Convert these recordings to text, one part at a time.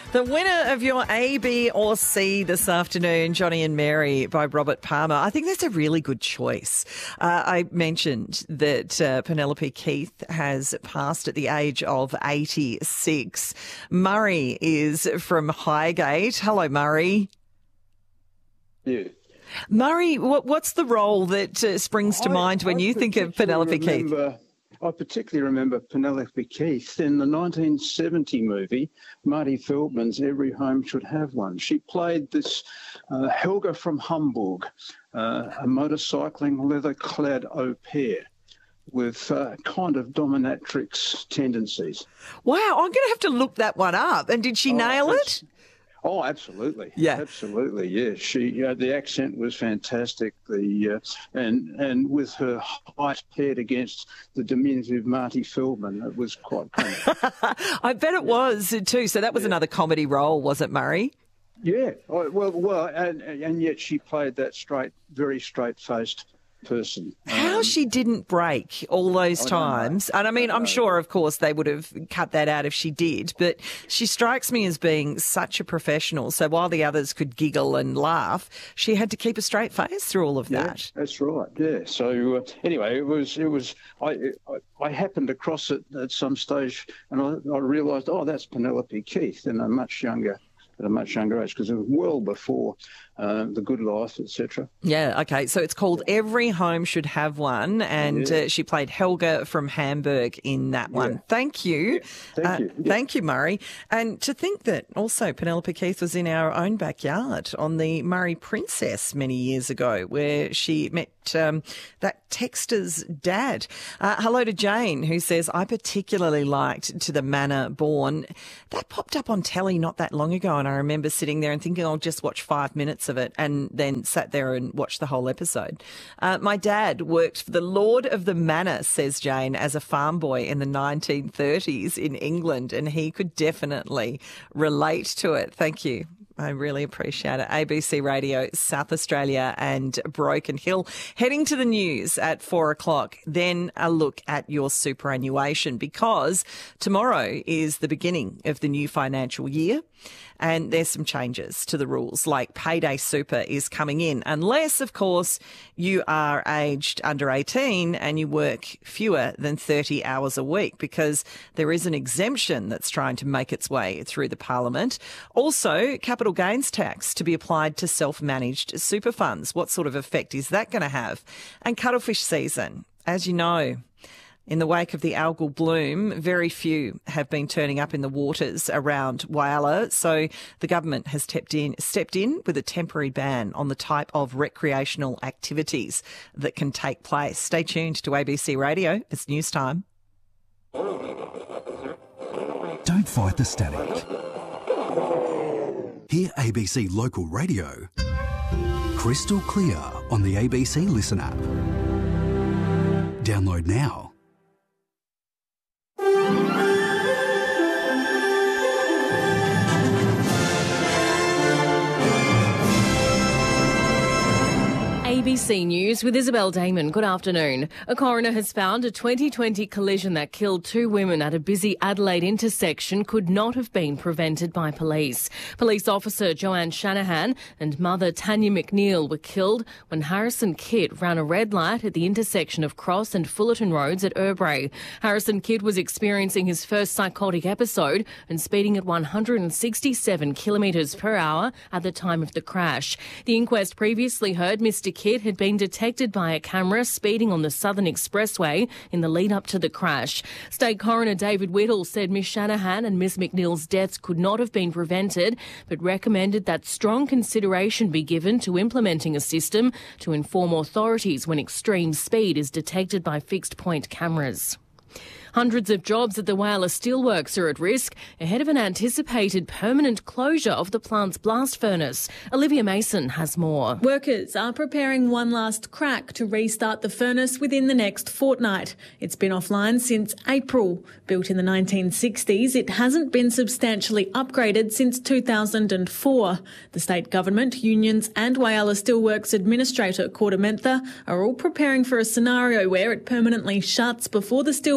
The winner of your A, B or C this afternoon, Johnny and Mary by Robert Palmer. I think that's a really good choice. I mentioned that Penelope Keith has passed at the age of 86. Murray is from Highgate. Hello, Murray. Yeah. Murray, what's the role that springs to mind when you think of Penelope Keith? I particularly remember Penelope Keith in the 1970 movie, Marty Feldman's Every Home Should Have One. She played this Helga from Hamburg, a motorcycling, leather-clad au pair with kind of dominatrix tendencies. Wow, I'm going to have to look that one up. And did she nail it? Oh, absolutely. Yeah. Absolutely, yeah. She, the accent was fantastic. And with her height paired against the diminutive Marty Feldman, it was quite comic. I bet it was too. So that was another comedy role, was it, Murray? Yeah. Well, and yet she played that very straight-faced person. How she didn't break all those times. And I mean, I'm sure, of course, they would have cut that out if she did, but she strikes me as being such a professional. So while the others could giggle and laugh, she had to keep a straight face through all of that. That's right. Yeah. So anyway, it was. I happened across it at some stage, and I realised, that's Penelope Keith, at a much younger age, because it was well before The Good Life, etc. Yeah, okay. So it's called Every Home Should Have One, and she played Helga from Hamburg in that one. Thank you. Thank you, Murray. And to think that also Penelope Keith was in our own backyard on the Murray Princess many years ago, where she met that texter's dad. Hello to Jane, who says, I particularly liked To the Manor Born. That popped up on telly not that long ago, and I remember sitting there and thinking, I'll just watch 5 minutes of it, and then sat there and watched the whole episode. My dad worked for the Lord of the Manor, says Jane, as a farm boy in the 1930s in England, and he could definitely relate to it. Thank you. I really appreciate it. ABC Radio, South Australia and Broken Hill. Heading to the news at 4 o'clock, then a look at your superannuation, because tomorrow is the beginning of the new financial year. And there's some changes to the rules, like payday super is coming in, unless, of course, you are aged under 18 and you work fewer than 30 hours a week, because there is an exemption that's trying to make its way through the Parliament. Also, capital gains tax to be applied to self-managed super funds. What sort of effect is that going to have? And cuttlefish season, as you know, in the wake of the algal bloom, very few have been turning up in the waters around Whyalla, so the government has stepped in with a temporary ban on the type of recreational activities that can take place. Stay tuned to ABC Radio. It's news time. Don't fight the static. Hear ABC Local Radio crystal clear on the ABC Listen app. Download now. ABC News with Isabel Damon. Good afternoon. A coroner has found a 2020 collision that killed 2 women at a busy Adelaide intersection could not have been prevented by police. Police officer Joanne Shanahan and mother Tanya McNeil were killed when Harrison Kidd ran a red light at the intersection of Cross and Fullerton Roads at Urbray. Harrison Kidd was experiencing his first psychotic episode and speeding at 167 kilometres per hour at the time of the crash. The inquest previously heard Mr. Kidd had been detected by a camera speeding on the Southern Expressway in the lead up to the crash. State Coroner David Whittle said Miss Shanahan and Miss McNeil's deaths could not have been prevented, but recommended that strong consideration be given to implementing a system to inform authorities when extreme speed is detected by fixed point cameras. Hundreds of jobs at the Whyalla Steelworks are at risk ahead of an anticipated permanent closure of the plant's blast furnace. Olivia Mason has more. Workers are preparing one last crack to restart the furnace within the next fortnight. It's been offline since April. Built in the 1960s, it hasn't been substantially upgraded since 2004. The state government, unions and Whyalla Steelworks Administrator Corda Mentha are all preparing for a scenario where it permanently shuts before the steelworks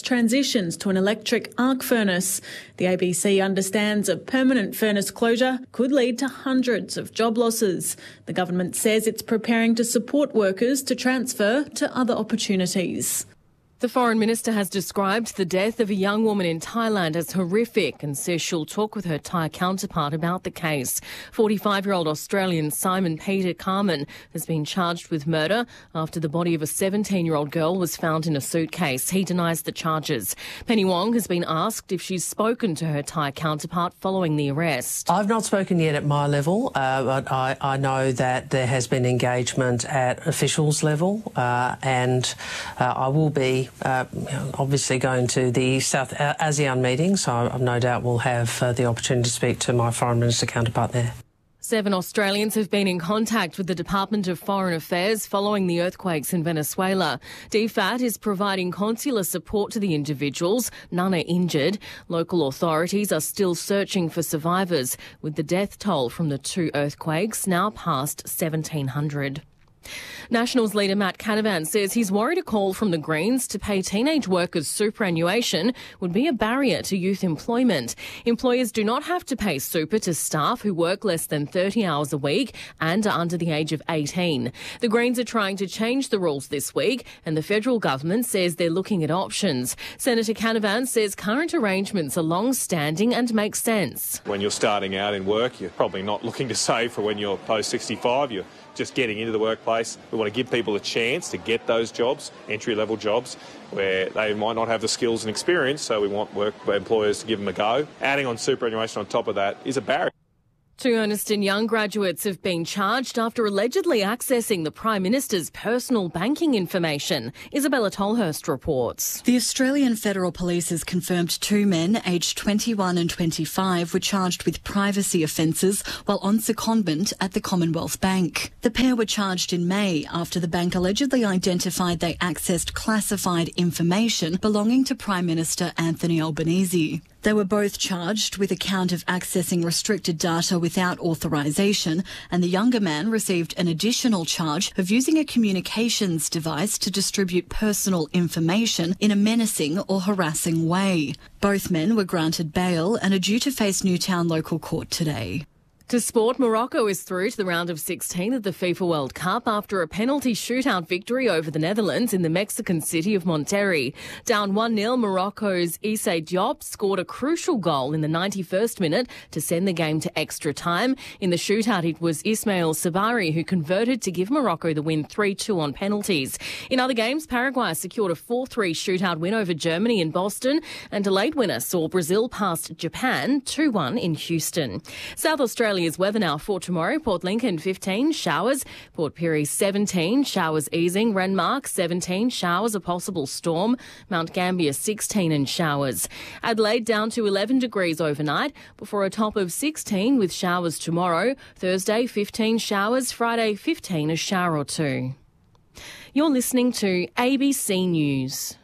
transitions to an electric arc furnace. The ABC understands a permanent furnace closure could lead to hundreds of job losses. The government says it's preparing to support workers to transfer to other opportunities. The Foreign Minister has described the death of a young woman in Thailand as horrific and says she'll talk with her Thai counterpart about the case. 45-year-old Australian Simon Peter Carman has been charged with murder after the body of a 17-year-old girl was found in a suitcase. He denies the charges. Penny Wong has been asked if she's spoken to her Thai counterpart following the arrest. I've not spoken yet at my level, but I know that there has been engagement at officials level and I will be obviously going to the South ASEAN meeting, so I've no doubt we'll have the opportunity to speak to my Foreign Minister counterpart there. 7 Australians have been in contact with the Department of Foreign Affairs following the earthquakes in Venezuela. DFAT is providing consular support to the individuals. None are injured. Local authorities are still searching for survivors, with the death toll from the 2 earthquakes now past 1,700. Nationals leader Matt Canavan says he's worried a call from the Greens to pay teenage workers superannuation would be a barrier to youth employment. Employers do not have to pay super to staff who work less than 30 hours a week and are under the age of 18. The Greens are trying to change the rules this week, and the federal government says they're looking at options. Senator Canavan says current arrangements are long-standing and make sense. When you're starting out in work, you're probably not looking to save for when you're post-65. You're just getting into the workplace. We want to give people a chance to get those jobs, entry-level jobs, where they might not have the skills and experience, so we want employers to give them a go. Adding on superannuation on top of that is a barrier. 2 Ernst & Young graduates have been charged after allegedly accessing the Prime Minister's personal banking information. Isabella Tolhurst reports. The Australian Federal Police has confirmed 2 men aged 21 and 25 were charged with privacy offences while on secondment at the Commonwealth Bank. The pair were charged in May after the bank allegedly identified they accessed classified information belonging to Prime Minister Anthony Albanese. They were both charged with a count of accessing restricted data without authorisation, and the younger man received an additional charge of using a communications device to distribute personal information in a menacing or harassing way. Both men were granted bail and are due to face Newtown Local Court today. To sport, Morocco is through to the round of 16 at the FIFA World Cup after a penalty shootout victory over the Netherlands in the Mexican city of Monterrey. Down 1-0, Morocco's Issa Diop scored a crucial goal in the 91st minute to send the game to extra time. In the shootout, it was Ismail Sabari who converted to give Morocco the win 3-2 on penalties. In other games, Paraguay secured a 4-3 shootout win over Germany in Boston, and a late winner saw Brazil past Japan 2-1 in Houston. South Australia's weather now for tomorrow: Port Lincoln 15, showers; Port Pirie 17, showers easing; Renmark 17, showers, a possible storm; Mount Gambier 16 and showers; Adelaide down to 11 degrees overnight before a top of 16 with showers tomorrow; Thursday 15 showers; Friday 15 a shower or 2. You're listening to ABC News.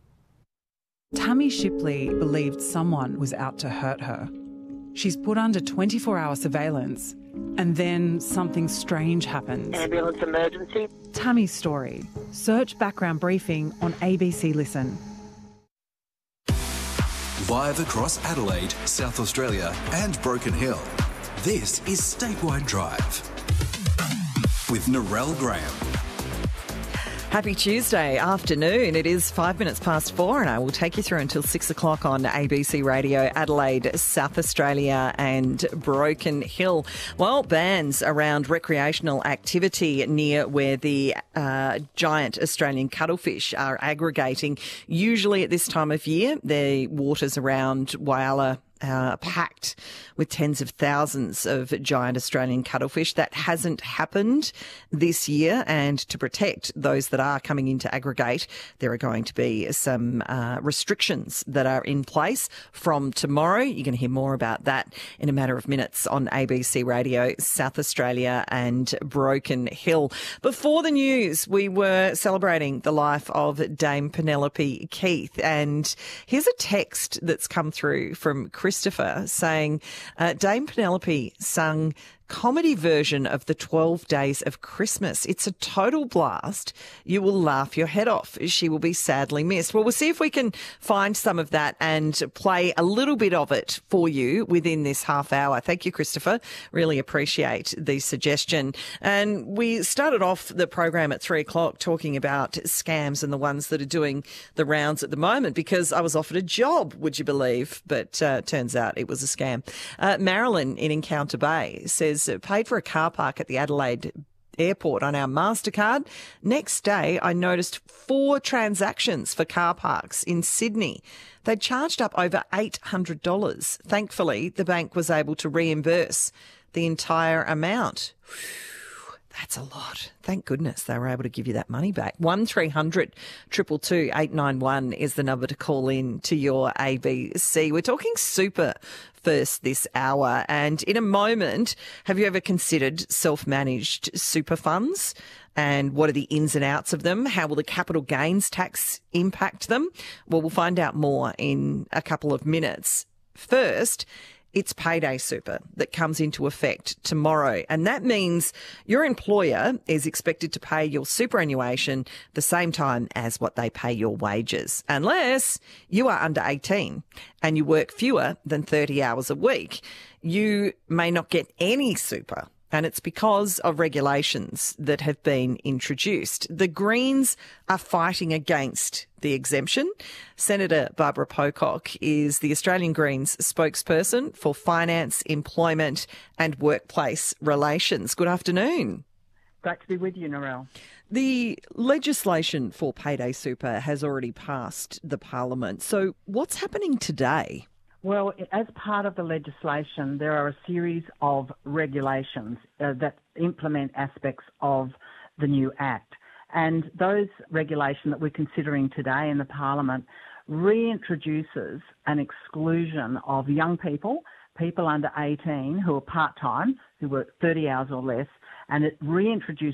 Tammy Shipley believed someone was out to hurt her. She's put under 24-hour surveillance, and then something strange happens. Ambulance emergency. Tammy's story. Search background briefing on ABC Listen. Live across Adelaide, South Australia and Broken Hill, this is Statewide Drive with Narelle Graham. Happy Tuesday afternoon. It is 5 minutes past 4 and I will take you through until 6 o'clock on ABC Radio, Adelaide, South Australia and Broken Hill. Well, bans around recreational activity near where the giant Australian cuttlefish are aggregating. Usually at this time of year, the waters around Whyalla packed with tens of thousands of giant Australian cuttlefish. That hasn't happened this year, and to protect those that are coming in to aggregate, there are going to be some restrictions that are in place from tomorrow. You're going to hear more about that in a matter of minutes on ABC Radio, South Australia and Broken Hill. Before the news, we were celebrating the life of Dame Penelope Keith, and here's a text that's come through from Christopher saying, Dame Penelope sung comedy version of the 12 Days of Christmas. It's a total blast. You will laugh your head off. She will be sadly missed. Well, we'll see if we can find some of that and play a little bit of it for you within this half hour. Thank you, Christopher. Really appreciate the suggestion. And we started off the program at 3 o'clock talking about scams and the ones that are doing the rounds at the moment, because I was offered a job, would you believe? But turns out it was a scam. Marilyn in Encounter Bay says, paid for a car park at the Adelaide Airport on our MasterCard. Next day, I noticed 4 transactions for car parks in Sydney. They'd charged up over $800. Thankfully, the bank was able to reimburse the entire amount. That's a lot. Thank goodness they were able to give you that money back. 1300 222 891 is the number to call in to your ABC. We're talking super first this hour. And in a moment, have you ever considered self-managed super funds? And what are the ins and outs of them? How will the capital gains tax impact them? Well, we'll find out more in a couple of minutes. First, it's payday super that comes into effect tomorrow. And that means your employer is expected to pay your superannuation the same time as what they pay your wages, unless you are under 18 and you work fewer than 30 hours a week. You may not get any super. And it's because of regulations that have been introduced. The Greens are fighting against the exemption. Senator Barbara Pocock is the Australian Greens spokesperson for finance, employment and workplace relations. Good afternoon. Great to be with you, Narelle. The legislation for payday super has already passed the Parliament. So what's happening today? Well, as part of the legislation, there are a series of regulations that implement aspects of the new Act. And those regulations that we're considering today in the Parliament reintroduces an exclusion of young people, people under 18 who are part-time, who work 30 hours or less, and it reintroduces